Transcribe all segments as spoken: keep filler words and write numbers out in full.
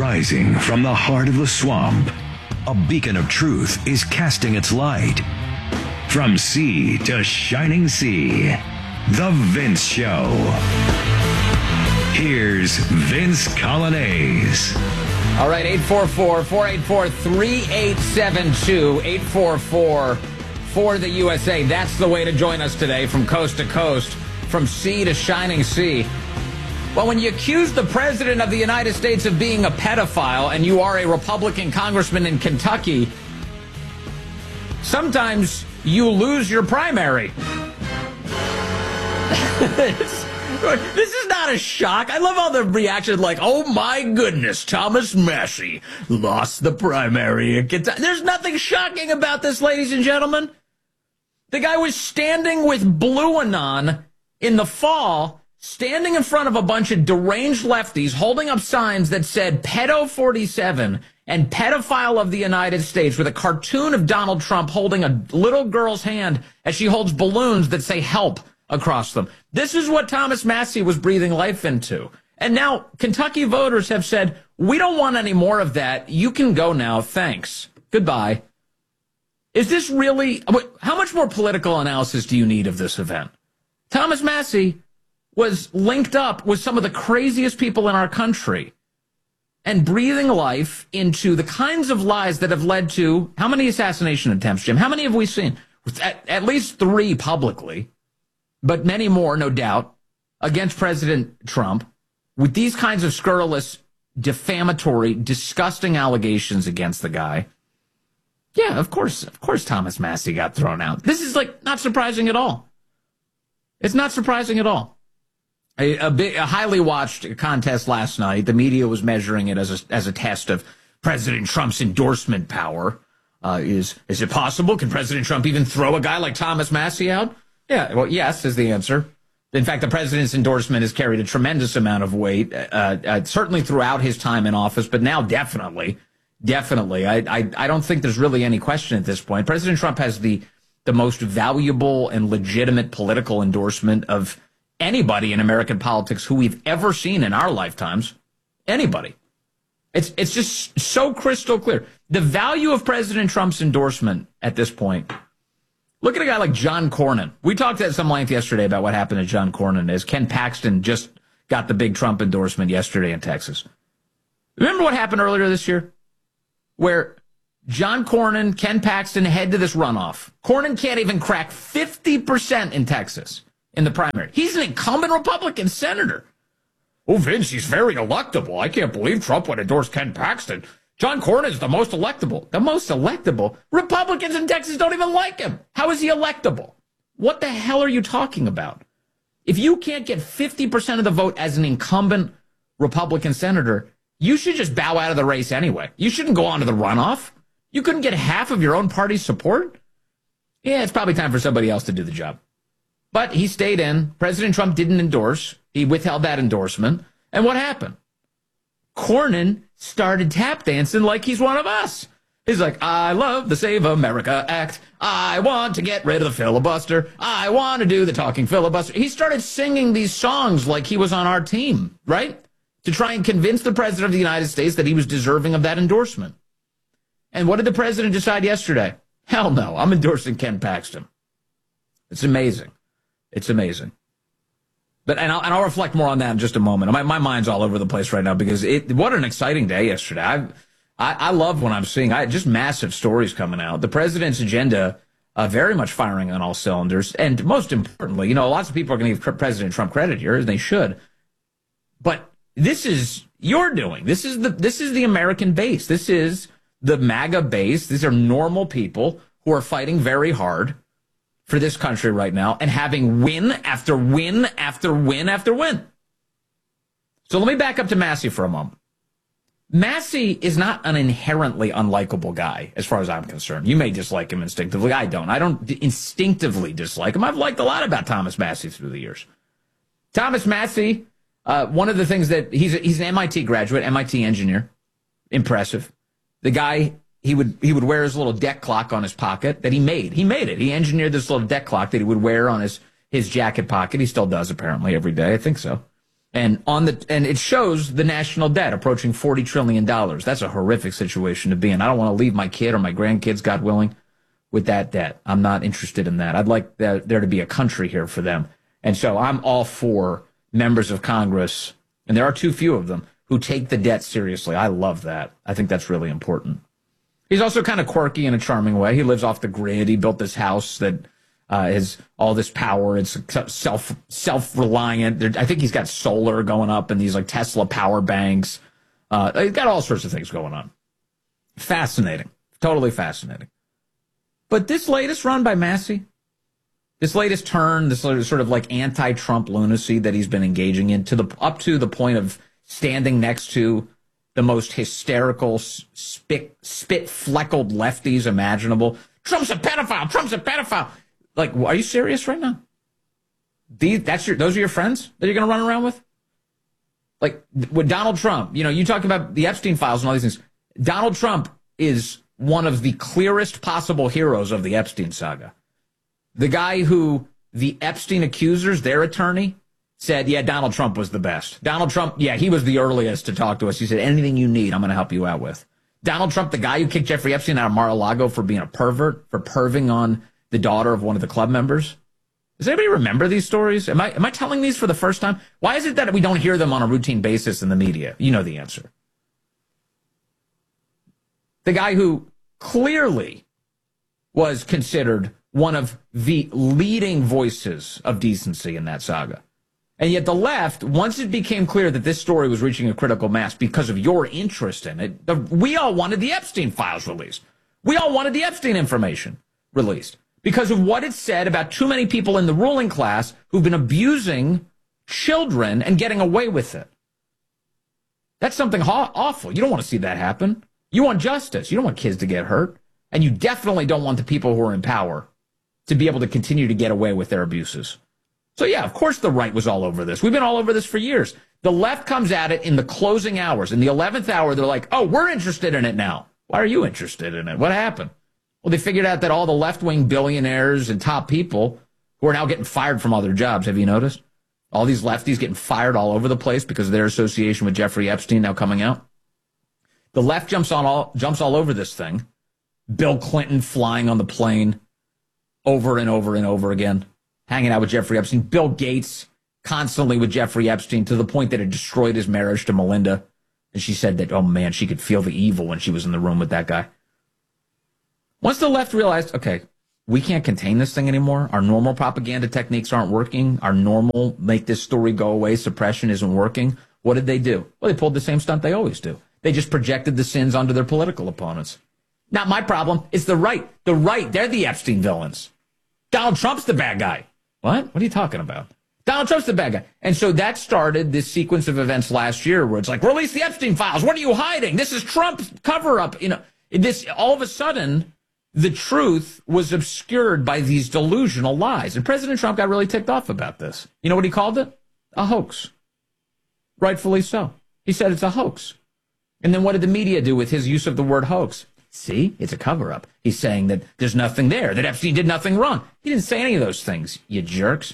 Rising from the heart of the swamp, a beacon of truth is casting its light. From sea to shining sea, The Vince Show. Here's Vince Coglianese. All right, eight four four, four eight four, three eight seven two, eight four four for the U S A. That's the way to join us today, from coast to coast, from sea to shining sea. Well, when you accuse the President of the United States of being a pedophile and you are a Republican congressman in Kentucky, sometimes you lose your primary. This is not a shock. I love all the reactions like, oh my goodness, Thomas Massie lost the primary in Kentucky. There's nothing shocking about this, ladies and gentlemen. The guy was standing with Blue Anon in the fall, standing in front of a bunch of deranged lefties holding up signs that said Pedo forty-seven and Pedophile of the United States, with a cartoon of Donald Trump holding a little girl's hand as she holds balloons that say help across them. This is what Thomas Massie was breathing life into. And now Kentucky voters have said, we don't want any more of that. You can go now. Thanks. Goodbye. Is this really, how much more political analysis do you need of this event? Thomas Massie was linked up with some of the craziest people in our country and breathing life into the kinds of lies that have led to how many assassination attempts, Jim? How many have we seen? At, at least three publicly, but many more, no doubt, against President Trump, with these kinds of scurrilous, defamatory, disgusting allegations against the guy. Yeah, of course, of course Thomas Massie got thrown out. This is, like, not surprising at all. It's not surprising at all. A, a, big, a highly watched contest last night. The media was measuring it as a, as a test of President Trump's endorsement power. Uh, is is it possible? Can President Trump even throw a guy like Thomas Massie out? Yeah, well, yes is the answer. In fact, the president's endorsement has carried a tremendous amount of weight, uh, uh, certainly throughout his time in office, but now definitely, definitely. I, I I don't think there's really any question at this point. President Trump has the the most valuable and legitimate political endorsement of anybody in American politics who we've ever seen in our lifetimes. Anybody. It's it's just so crystal clear. The value of President Trump's endorsement at this point. Look at a guy like John Cornyn. We talked at some length yesterday about what happened to John Cornyn, as Ken Paxton just got the big Trump endorsement yesterday in Texas. Remember what happened earlier this year? Where John Cornyn, Ken Paxton head to this runoff. Cornyn can't even crack fifty percent in Texas in the primary. He's an incumbent Republican senator. Oh, Vince, he's very electable. I can't believe Trump would endorse Ken Paxton. John Cornyn's the most electable. The most electable? Republicans in Texas don't even like him. How is he electable? What the hell are you talking about? If you can't get fifty percent of the vote as an incumbent Republican senator, you should just bow out of the race anyway. You shouldn't go on to the runoff. You couldn't get half of your own party's support? Yeah, it's probably time for somebody else to do the job. But he stayed in. President Trump didn't endorse. He withheld that endorsement. And what happened? Cornyn started tap dancing like he's one of us. He's like, I love the Save America Act. I want to get rid of the filibuster. I want to do the talking filibuster. He started singing these songs like he was on our team, right? To try and convince the president of the United States that he was deserving of that endorsement. And what did the president decide yesterday? Hell no, I'm endorsing Ken Paxton. It's amazing. It's amazing. But and I'll, and I'll reflect more on that in just a moment. My, my mind's all over the place right now because it what an exciting day yesterday. I I, I love what I'm seeing. I just massive stories coming out. The president's agenda uh, very much firing on all cylinders. And most importantly, you know, lots of people are going to give President Trump credit here, and they should. But this is your doing. This is the this is the American base. This is the MAGA base. These are normal people who are fighting very hard for this country right now and having win after win after win after win. So let me back up to Massie for a moment. Massie is not an inherently unlikable guy, as far as I'm concerned. You may dislike him instinctively. I don't. I don't instinctively dislike him. I've liked a lot about Thomas Massie through the years. Thomas Massie, uh, one of the things that he's a, he's an M I T graduate, M I T engineer. Impressive. The guy, he would he would wear his little deck clock on his pocket that he made. He made it. He engineered this little deck clock that he would wear on his, his jacket pocket. He still does, apparently, every day. I think so. And on the and it shows the national debt approaching forty trillion dollars. That's a horrific situation to be in. I don't want to leave my kid or my grandkids, God willing, with that debt. I'm not interested in that. I'd like that, there to be a country here for them. And so I'm all for members of Congress, and there are too few of them, who take the debt seriously. I love that. I think that's really important. He's also kind of quirky in a charming way. He lives off the grid. He built this house that uh, has all this power. It's self, self-reliant. I think he's got solar going up and these like Tesla power banks. Uh, he's got all sorts of things going on. Fascinating. Totally fascinating. But this latest run by Massey, this latest turn, this sort of like anti-Trump lunacy that he's been engaging in, to the up to the point of standing next to the most hysterical, spit, spit-fleckled lefties imaginable. Trump's a pedophile. Trump's a pedophile. Like, are you serious right now? These, that's your, those are your friends that you're going to run around with? Like, with Donald Trump, you know, you talk about the Epstein files and all these things. Donald Trump is one of the clearest possible heroes of the Epstein saga. The guy who the Epstein accusers, their attorney, said, yeah, Donald Trump was the best. Donald Trump, yeah, he was the earliest to talk to us. He said, anything you need, I'm going to help you out with. Donald Trump, the guy who kicked Jeffrey Epstein out of Mar-a-Lago for being a pervert, for perving on the daughter of one of the club members. Does anybody remember these stories? Am I, am I telling these for the first time? Why is it that we don't hear them on a routine basis in the media? You know the answer. The guy who clearly was considered one of the leading voices of decency in that saga. And yet the left, once it became clear that this story was reaching a critical mass because of your interest in it, the, we all wanted the Epstein files released. We all wanted the Epstein information released because of what it said about too many people in the ruling class who've been abusing children and getting away with it. That's something ha- awful. You don't want to see that happen. You want justice. You don't want kids to get hurt. And you definitely don't want the people who are in power to be able to continue to get away with their abuses. So, yeah, of course the right was all over this. We've been all over this for years. The left comes at it in the closing hours. In the eleventh hour, they're like, oh, we're interested in it now. Why are you interested in it? What happened? Well, they figured out that all the left-wing billionaires and top people who are now getting fired from all their jobs, have you noticed? All these lefties getting fired all over the place because of their association with Jeffrey Epstein now coming out. The left jumps on all jumps all over this thing. Bill Clinton flying on the plane over and over and over again, hanging out with Jeffrey Epstein. Bill Gates constantly with Jeffrey Epstein to the point that it destroyed his marriage to Melinda. And she said that, oh, man, she could feel the evil when she was in the room with that guy. Once the left realized, okay, we can't contain this thing anymore. Our normal propaganda techniques aren't working. Our normal make this story go away suppression isn't working. What did they do? Well, they pulled the same stunt they always do. They just projected the sins onto their political opponents. Not my problem. It's the right. The right, they're the Epstein villains. Donald Trump's the bad guy. What? What are you talking about? Donald Trump's the bad guy. And so that started this sequence of events last year where it's like, release the Epstein files. What are you hiding? This is Trump's cover-up. You know, this all of a sudden, the truth was obscured by these delusional lies. And President Trump got really ticked off about this. You know what he called it? A hoax. Rightfully so. He said it's a hoax. And then what did the media do with his use of the word hoax? See, it's a cover-up. He's saying that there's nothing there, that Epstein did nothing wrong. He didn't say any of those things, you jerks.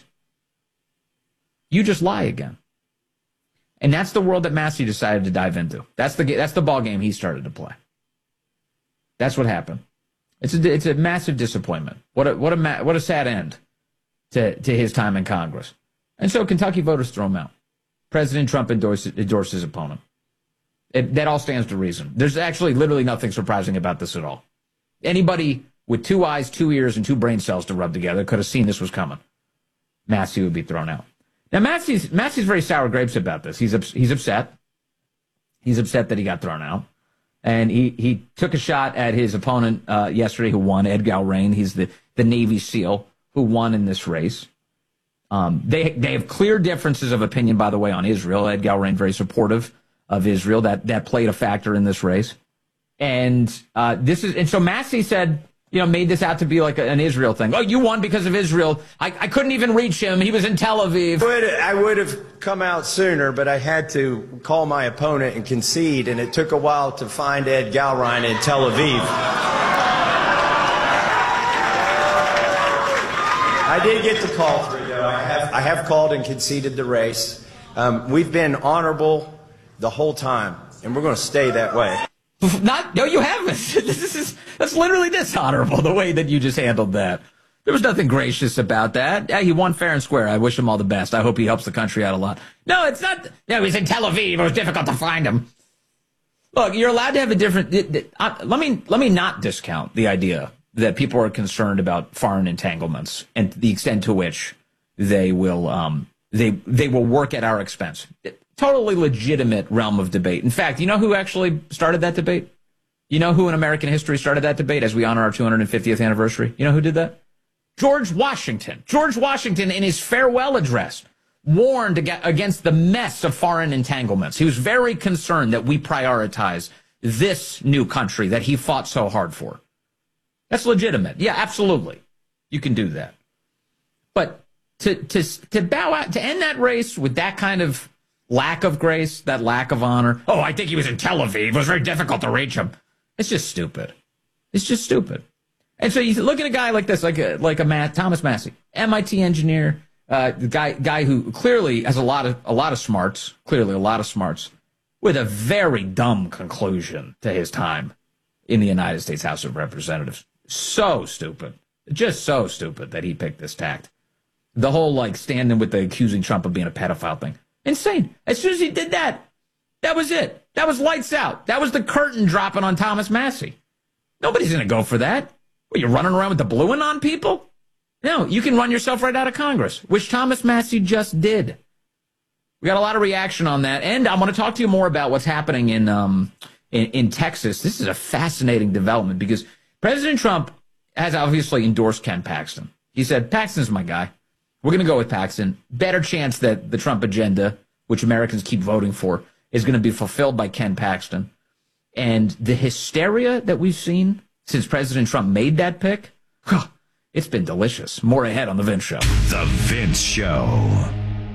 You just lie again. And that's the world that Massey decided to dive into. That's the that's the ball game he started to play. That's what happened. It's a it's a massive disappointment. What a what a what a sad end to to his time in Congress. And so Kentucky voters throw him out. President Trump endorses endorses his opponent. It, that all stands to reason. There's actually literally nothing surprising about this at all. Anybody with two eyes, two ears, and two brain cells to rub together could have seen this was coming. Massey would be thrown out. Now, Massey's, Massey's very sour grapes about this. He's he's upset. He's upset that he got thrown out. And he, he took a shot at his opponent uh, yesterday who won, Ed Galrain. He's the, the Navy SEAL who won in this race. Um, they, they have clear differences of opinion, by the way, on Israel. Ed Galrain, very supportive of Israel. That that played a factor in this race. And uh, this is and so Massey said, you know, made this out to be like a, an Israel thing. Oh, you won because of Israel. I, I couldn't even reach him. He was in Tel Aviv. I would, I would have come out sooner, but I had to call my opponent and concede, and it took a while to find Ed Galrain in Tel Aviv. I did get the call through, though. I have, I have called and conceded the race. Um, we've been honorable the whole time, and we're going to stay that way. Not, no, you haven't. This is, that's literally dishonorable, the way that you just handled that. There was nothing gracious about that. Yeah, he won fair and square. I wish him all the best. I hope he helps the country out a lot. No, it's not. No, he's in Tel Aviv. It was difficult to find him. Look, you're allowed to have a different. Uh, let me let me not discount the idea that people are concerned about foreign entanglements and the extent to which they will um they they will work at our expense. Totally legitimate realm of debate. In fact, you know who actually started that debate? You know who in American history started that debate as we honor our two hundred fiftieth anniversary? You know who did that? George Washington. George Washington, in his farewell address, warned against the mess of foreign entanglements. He was very concerned that we prioritize this new country that he fought so hard for. That's legitimate. Yeah, absolutely. You can do that. But to to to bow out, to end that race with that kind of lack of grace, that lack of honor. Oh, I think he was in Tel Aviv. It was very difficult to reach him. It's just stupid. It's just stupid. And so you look at a guy like this, like a, like a Matt, Thomas Massie, M I T engineer, uh, the guy guy who clearly has a lot of a lot of smarts, clearly a lot of smarts, with a very dumb conclusion to his time in the United States House of Representatives. So stupid, just so stupid that he picked this tact. The whole like standing with the accusing Trump of being a pedophile thing, insane. As soon as he did that, that was it. That was lights out. That was the curtain dropping on Thomas Massie. Nobody's going to go for that. What, you're running around with the blue one on people? No, you can run yourself right out of Congress, which Thomas Massie just did. We got a lot of reaction on that, and I want to talk to you more about what's happening in um in, in Texas. This is a fascinating development because President Trump has obviously endorsed Ken Paxton. He said, Paxton's my guy. We're going to go with Paxton. Better chance that the Trump agenda, which Americans keep voting for, is going to be fulfilled by Ken Paxton. And the hysteria that we've seen since President Trump made that pick, it's been delicious. More ahead on The Vince Show. The Vince Show.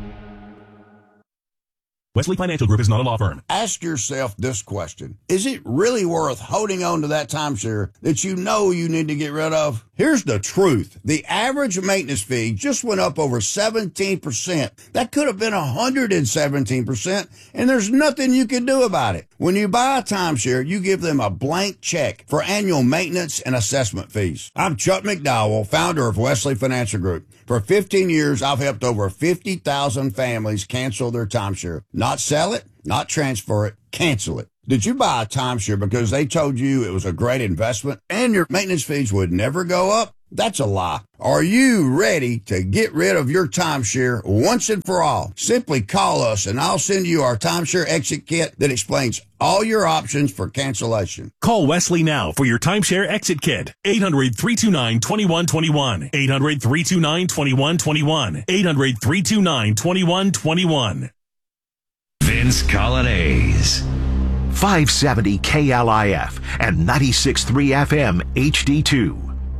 Wesley Financial Group is not a law firm. Ask yourself this question. Is it really worth holding on to that timeshare that you know you need to get rid of? Here's the truth. The average maintenance fee just went up over seventeen percent. That could have been one hundred seventeen percent, and there's nothing you can do about it. When you buy a timeshare, you give them a blank check for annual maintenance and assessment fees. I'm Chuck McDowell, founder of Wesley Financial Group. For fifteen years, I've helped over fifty thousand families cancel their timeshare. Not sell it, not transfer it, cancel it. Did you buy a timeshare because they told you it was a great investment and your maintenance fees would never go up? That's a lie. Are you ready to get rid of your timeshare once and for all? Simply call us and I'll send you our timeshare exit kit that explains all your options for cancellation. Call Wesley now for your timeshare exit kit. eight hundred, three two nine, two one two one. eight hundred, three two nine, two one two one. eight hundred, three two nine, two one two one. Vince Colonnese. five seventy K L I F and ninety-six point three F M H D two.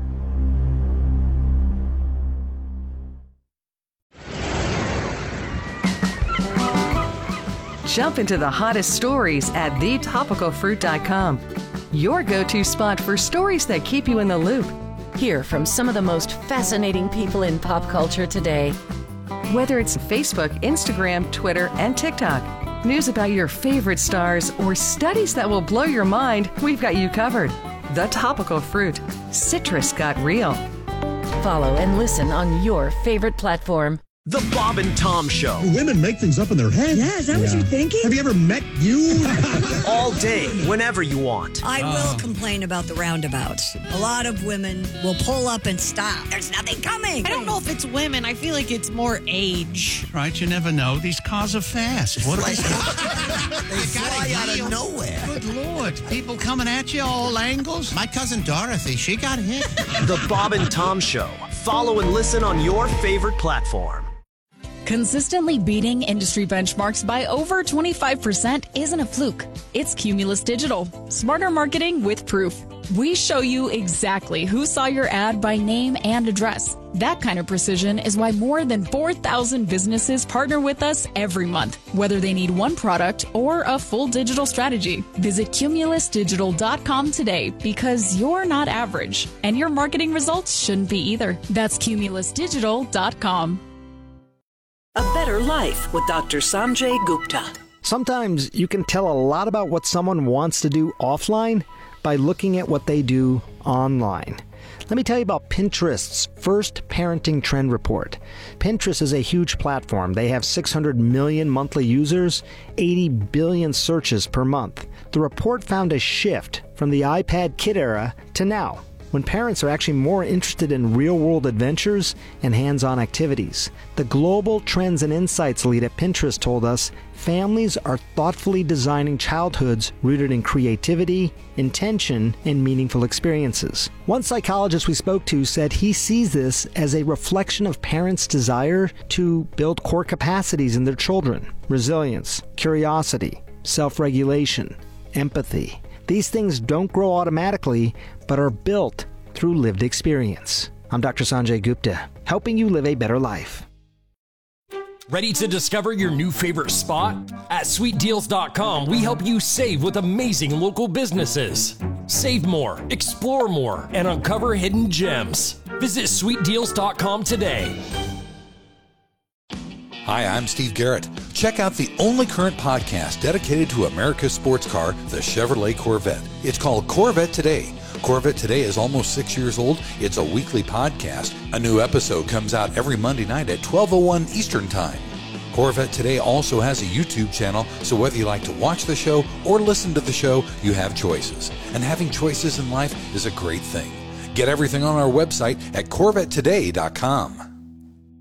Jump into the hottest stories at the topical fruit dot com. Your go-to spot for stories that keep you in the loop. Hear from some of the most fascinating people in pop culture today. Whether it's Facebook, Instagram, Twitter, and TikTok, news about your favorite stars, or studies that will blow your mind, we've got you covered. The Topical Fruit. Citrus got real. Follow and listen on your favorite platform. The Bob and Tom Show. Women make things up in their head. Yeah, is that yeah. what you're thinking? Have you ever met you? All day, whenever you want. I will complain about the roundabouts. A lot of women will pull up and stop. There's nothing coming. I don't know if it's women. I feel like it's more age. Right, you never know. These cars are fast. What they fly out of nowhere. Good Lord. People coming at you all angles. My cousin Dorothy, she got hit. The Bob and Tom Show. Follow and listen on your favorite platform. Consistently beating industry benchmarks by over twenty-five percent isn't a fluke. It's Cumulus Digital. Smarter marketing with proof. We show you exactly who saw your ad by name and address. That kind of precision is why more than four thousand businesses partner with us every month, whether they need one product or a full digital strategy. Visit cumulus digital dot com today because you're not average, and your marketing results shouldn't be either. That's cumulus digital dot com. A better better life with Doctor Sanjay Gupta. Sometimes you can tell a lot about what someone wants to do offline by looking at what they do online. Let me tell you about Pinterest's first parenting trend report. Pinterest is a huge platform. They have six hundred million monthly users, eighty billion searches per month. The report found a shift from the iPad kid era to now, when parents are actually more interested in real-world adventures and hands-on activities. The Global Trends and Insights lead at Pinterest told us families are thoughtfully designing childhoods rooted in creativity, intention, and meaningful experiences. One psychologist we spoke to said he sees this as a reflection of parents' desire to build core capacities in their children: resilience, curiosity, self-regulation, empathy. These things don't grow automatically, but are built through lived experience. I'm Doctor Sanjay Gupta, helping you live a better life. Ready to discover your new favorite spot? At sweet deals dot com, we help you save with amazing local businesses. Save more, explore more, and uncover hidden gems. Visit sweet deals dot com today. Hi, I'm Steve Garrett. Check out the only current podcast dedicated to America's sports car, the Chevrolet Corvette. It's called Corvette Today. Corvette Today is almost six years old. It's a weekly podcast. A new episode comes out every Monday night at twelve oh one Eastern Time. Corvette Today also has a YouTube channel, so whether you like to watch the show or listen to the show, you have choices. And having choices in life is a great thing. Get everything on our website at corvette today dot com.